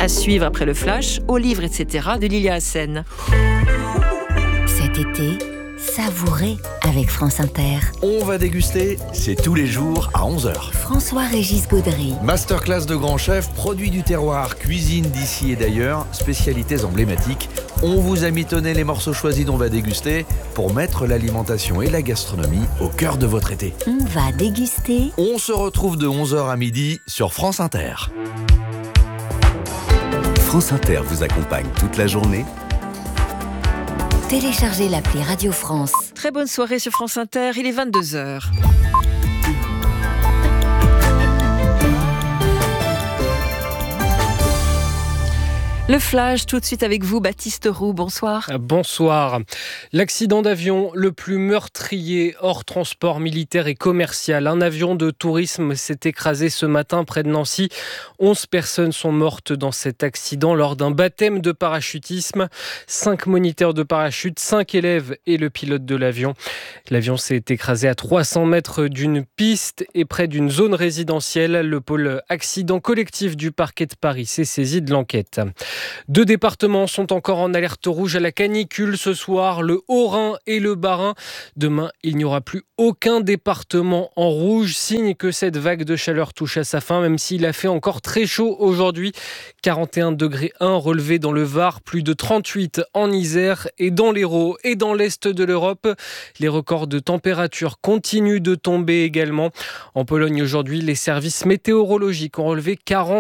À suivre après le flash, au livre, etc. de Lilia Hassen. Cet été, savourez avec France Inter. On va déguster, c'est tous les jours à 11h. François-Régis Gaudry. Masterclass de grands chefs, produits du terroir, cuisine d'ici et d'ailleurs, spécialités emblématiques. On vous a mitonné les morceaux choisis dont on va déguster pour mettre l'alimentation et la gastronomie au cœur de votre été. On va déguster. On se retrouve de 11h à midi sur France Inter. France Inter vous accompagne toute la journée. Téléchargez l'appli Radio France. Très bonne soirée sur France Inter, il est 22h. Le flash, tout de suite avec vous, Baptiste Roux, bonsoir. Bonsoir. L'accident d'avion le plus meurtrier hors transport militaire et commercial. Un avion de tourisme s'est écrasé ce matin près de Nancy. 11 personnes sont mortes dans cet accident lors d'un baptême de parachutisme. 5 moniteurs de parachute, 5 élèves et le pilote de l'avion. L'avion s'est écrasé à 300 mètres d'une piste et près d'une zone résidentielle. Le pôle accident collectif du parquet de Paris s'est saisi de l'enquête. 2 départements sont encore en alerte rouge à la canicule ce soir, le Haut-Rhin et le Bas-Rhin. Demain, il n'y aura plus aucun département en rouge, signe que cette vague de chaleur touche à sa fin, même s'il a fait encore très chaud aujourd'hui. 41 degrés 1 relevés dans le Var, plus de 38 en Isère et dans l'Hérault et dans l'Est de l'Europe. Les records de température continuent de tomber également. En Pologne aujourd'hui, les services météorologiques ont relevé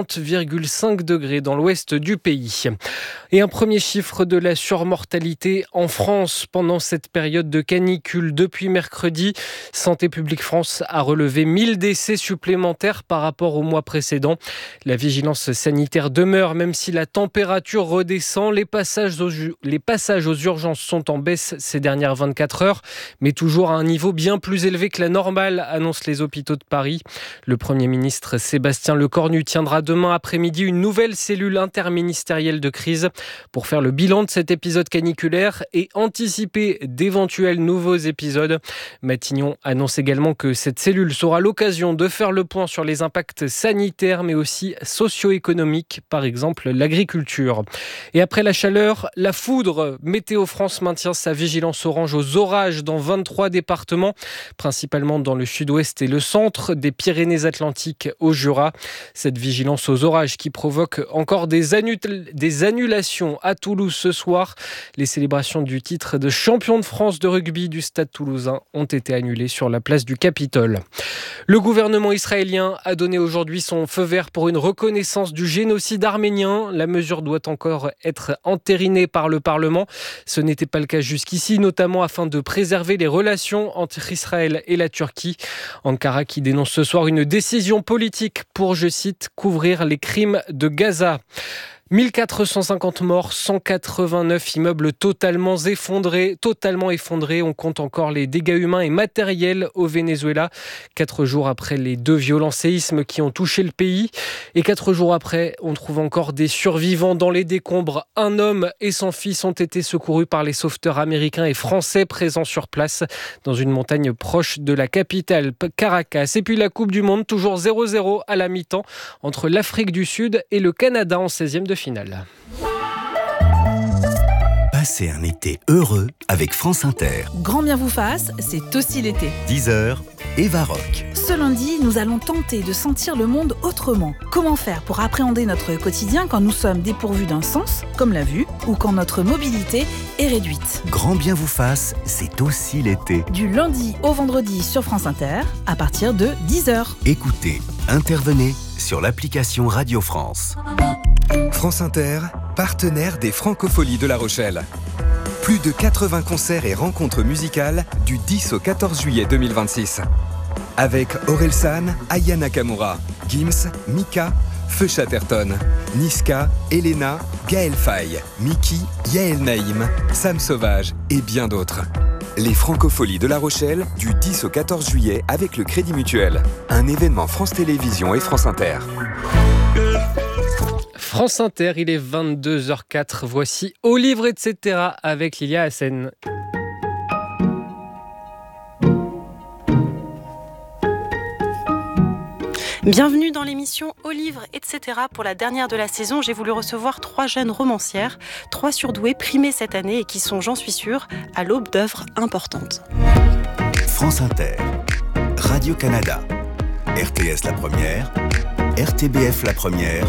40,5 degrés dans l'ouest du pays. Et un premier chiffre de la surmortalité en France pendant cette période de canicule. Depuis mercredi, Santé publique France a relevé 1000 décès supplémentaires par rapport au mois précédent. La vigilance sanitaire demeure même si la température redescend. Les passages aux urgences sont en baisse ces dernières 24 heures, mais toujours à un niveau bien plus élevé que la normale, annoncent les hôpitaux de Paris. Le Premier ministre Sébastien Lecornu tiendra demain après-midi une nouvelle cellule interministérielle de crise pour faire le bilan de cet épisode caniculaire et anticiper d'éventuels nouveaux épisodes. Matignon annonce également que cette cellule sera l'occasion de faire le point sur les impacts sanitaires mais aussi socio-économiques, par exemple l'agriculture. Et après la chaleur, la foudre. Météo France maintient sa vigilance orange aux orages dans 23 départements, principalement dans le sud-ouest et le centre, des Pyrénées-Atlantiques au Jura. Cette vigilance aux orages qui provoque encore des annulations à Toulouse ce soir. Les célébrations du titre de champion de France de rugby du Stade toulousain ont été annulées sur la place du Capitole. Le gouvernement israélien a donné aujourd'hui son feu vert pour une reconnaissance du génocide arménien. La mesure doit encore être entérinée par le Parlement. Ce n'était pas le cas jusqu'ici, notamment afin de préserver les relations entre Israël et la Turquie. Ankara qui dénonce ce soir une décision politique pour, je cite, couvrir les crimes de Gaza. 1450 morts, 189 immeubles totalement effondrés. On compte encore les dégâts humains et matériels au Venezuela. 4 jours après les 2 violents séismes qui ont touché le pays. Et 4 jours après, on trouve encore des survivants dans les décombres. Un homme et son fils ont été secourus par les sauveteurs américains et français présents sur place dans une montagne proche de la capitale, Caracas. Et puis la Coupe du Monde, toujours 0-0 à la mi-temps entre l'Afrique du Sud et le Canada en 16e de finale. Passez un été heureux avec France Inter. Grand bien vous fasse, c'est aussi l'été. 10h, Eva Rock. Ce lundi, nous allons tenter de sentir le monde autrement. Comment faire pour appréhender notre quotidien quand nous sommes dépourvus d'un sens, comme la vue, ou quand notre mobilité est réduite. Grand bien vous fasse, c'est aussi l'été. Du lundi au vendredi sur France Inter, à partir de 10h. Écoutez, intervenez sur l'application Radio France. France Inter, partenaire des Francopholies de La Rochelle. Plus de 80 concerts et rencontres musicales du 10 au 14 juillet 2026. Avec Orelsan, Aya Nakamura, Gims, Mika, Feu Chatterton, Niska, Elena, Gaël Faye, Miki, Yael Naïm, Sam Sauvage et bien d'autres. Les Francopholies de La Rochelle, du 10 au 14 juillet avec le Crédit Mutuel. Un événement France Télévisions et France Inter. France Inter, il est 22h04. Voici Au livre, etc. avec Lilia Hassen. Bienvenue dans l'émission Au livre, etc. Pour la dernière de la saison, j'ai voulu recevoir 3 jeunes romancières, 3 surdouées primées cette année et qui sont, j'en suis sûre, à l'aube d'œuvres importantes. France Inter, Radio-Canada, RTS la première, RTBF la première,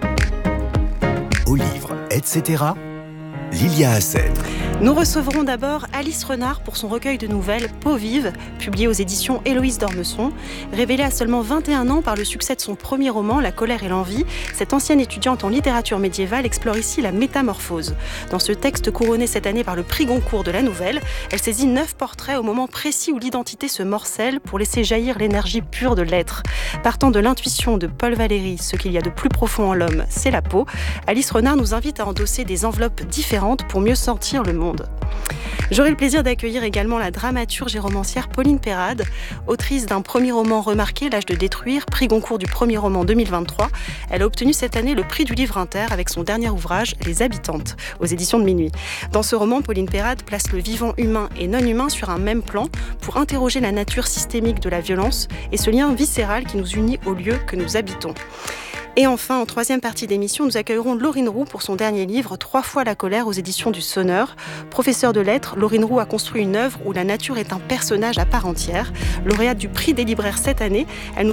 Au livre, etc. Lilia Hassen. Nous recevrons d'abord Alice Renard pour son recueil de nouvelles Peau vive, publié aux éditions Héloïse d'Ormesson. Révélée à seulement 21 ans par le succès de son premier roman, La colère et l'envie, cette ancienne étudiante en littérature médiévale explore ici la métamorphose. Dans ce texte couronné cette année par le prix Goncourt de la nouvelle, elle saisit 9 portraits au moment précis où l'identité se morcelle pour laisser jaillir l'énergie pure de l'être. Partant de l'intuition de Paul Valéry, ce qu'il y a de plus profond en l'homme, c'est la peau, Alice Renard nous invite à endosser des enveloppes différentes pour mieux sentir le monde. J'aurai le plaisir d'accueillir également la dramaturge et romancière Pauline Perrade, autrice d'un premier roman remarqué, L'âge de détruire, prix Goncourt du premier roman 2023. Elle a obtenu cette année le prix du livre inter avec son dernier ouvrage, Les habitantes, aux éditions de Minuit. Dans ce roman, Pauline Perrade place le vivant humain et non humain sur un même plan pour interroger la nature systémique de la violence et ce lien viscéral qui nous unit au lieu que nous habitons. Et enfin, en troisième partie d'émission, nous accueillerons Laurine Roux pour son dernier livre, 3 fois la colère aux éditions du Sonneur. Professeure de lettres, Laurine Roux a construit une œuvre où la nature est un personnage à part entière. Lauréate du prix des libraires cette année, elle nous